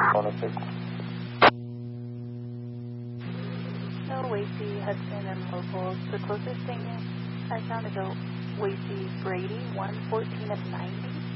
106. No, Wasey, Hudson, and locals. The closest thing I found is a Wasey Brady, 114 of 90.